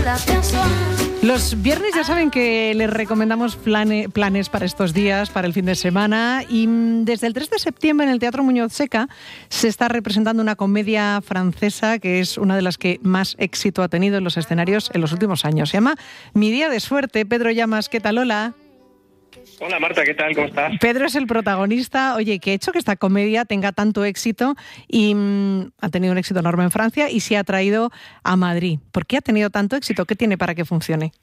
Los viernes ya saben que les recomendamos planes para estos días, para el fin de semana, y desde el 3 de septiembre en el Teatro Muñoz Seca se está representando una comedia francesa que es una de las que más éxito ha tenido en los escenarios en los últimos años. Se llama Mi día de suerte. Pedro Llamas, ¿qué tal? Hola. Hola Marta, ¿qué tal? ¿Cómo estás? Pedro es el protagonista. Oye, ¿qué ha hecho que esta comedia tenga tanto éxito y ha tenido un éxito enorme en Francia y se ha traído a Madrid? ¿Por qué ha tenido tanto éxito? ¿Qué tiene para que funcione?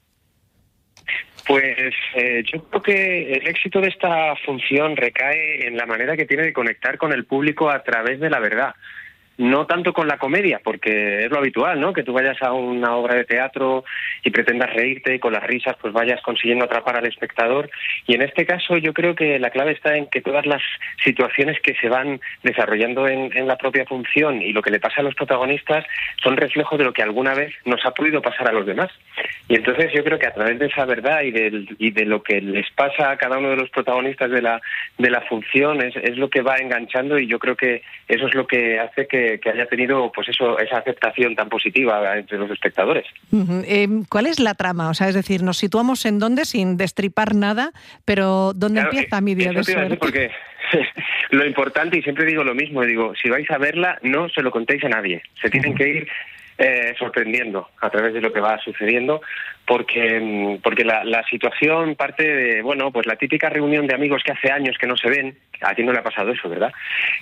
Pues yo creo que el éxito de esta función recae en la manera que tiene de conectar con el público a través de la verdad. No tanto con la comedia, porque es lo habitual, ¿no? Que tú vayas a una obra de teatro y pretendas reírte y con las risas pues vayas consiguiendo atrapar al espectador. Y en este caso yo creo que la clave está en que todas las situaciones que se van desarrollando en la propia función y lo que le pasa a los protagonistas son reflejo de lo que alguna vez nos ha podido pasar a los demás. Y entonces yo creo que a través de esa verdad y de lo que les pasa a cada uno de los protagonistas de la función es lo que va enganchando, y yo creo que eso es lo que hace que haya tenido pues esa aceptación tan positiva entre los espectadores. ¿Cuál es la trama? O sea, es decir, nos situamos en dónde sin destripar nada, pero ¿dónde empieza Mi día de suerte? Porque lo importante, y siempre digo lo mismo, si vais a verla, no se lo contéis a nadie. Se tienen que ir sorprendiendo a través de lo que va sucediendo, porque la situación parte de, pues la típica reunión de amigos que hace años que no se ven. A ti no le ha pasado eso, ¿verdad?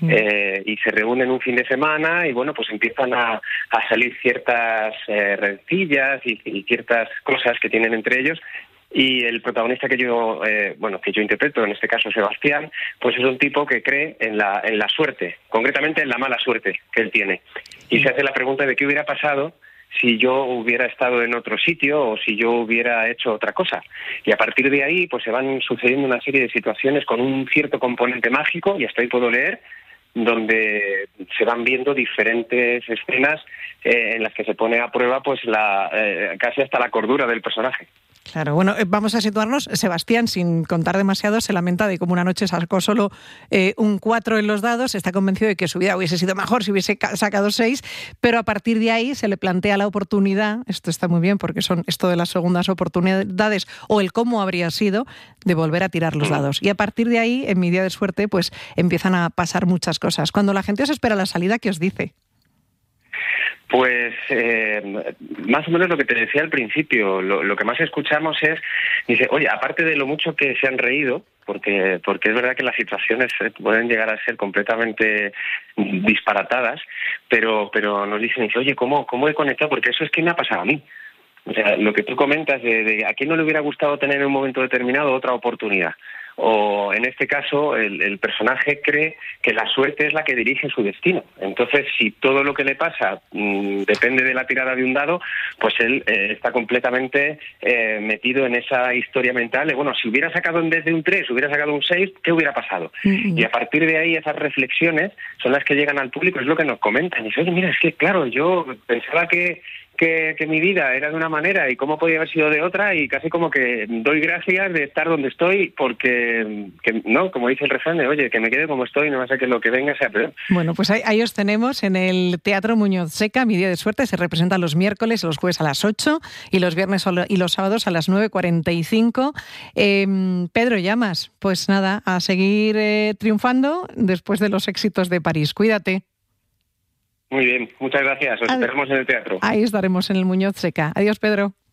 Y se reúnen un fin de semana y pues empiezan a salir ciertas rencillas y ciertas cosas que tienen entre ellos. Y el protagonista que yo interpreto, en este caso Sebastián, pues es un tipo que cree en la suerte, concretamente en la mala suerte que él tiene. Y se hace la pregunta de qué hubiera pasado si yo hubiera estado en otro sitio o si yo hubiera hecho otra cosa. Y a partir de ahí pues se van sucediendo una serie de situaciones con un cierto componente mágico, y hasta ahí puedo leer, donde se van viendo diferentes escenas en las que se pone a prueba pues casi hasta la cordura del personaje. Claro, bueno, vamos a situarnos. Sebastián, sin contar demasiado, se lamenta de cómo una noche sacó solo un 4 en los dados. Está convencido de que su vida hubiese sido mejor si hubiese sacado 6, pero a partir de ahí se le plantea la oportunidad, esto está muy bien porque son esto de las segundas oportunidades, o el cómo habría sido, de volver a tirar los dados. Y a partir de ahí, en Mi día de suerte, pues empiezan a pasar muchas cosas. Cuando la gente os espera la salida, ¿qué os dice? Pues más o menos lo que te decía al principio. Lo que más escuchamos dice, oye, aparte de lo mucho que se han reído, porque es verdad que las situaciones pueden llegar a ser completamente disparatadas, pero nos dicen, oye, ¿cómo he conectado? Porque eso es que me ha pasado a mí. O sea, lo que tú comentas de a quién no le hubiera gustado tener en un momento determinado otra oportunidad. O en este caso el personaje cree que la suerte es la que dirige su destino. Entonces, si todo lo que le pasa depende de la tirada de un dado, pues él está completamente metido en esa historia mental de, si hubiera sacado en vez de un 3, hubiera sacado un 6, ¿qué hubiera pasado? Y a partir de ahí esas reflexiones son las que llegan al público, es lo que nos comentan. Y dicen, oye, mira, es que claro, yo pensaba que mi vida era de una manera y cómo podía haber sido de otra, y casi como que doy gracias de estar donde estoy, porque, no, como dice el refrán, oye, que me quede como estoy, no va a ser que lo que venga sea peor. Bueno, pues ahí os tenemos en el Teatro Muñoz Seca. Mi día de suerte se representa los miércoles, los jueves a las 8 y los viernes y los sábados a las 9:45. Pedro Llamas, pues nada, a seguir triunfando después de los éxitos de París. Cuídate. Muy bien, muchas gracias. Os esperamos en el teatro. Ahí estaremos en el Muñoz Seca. Adiós, Pedro.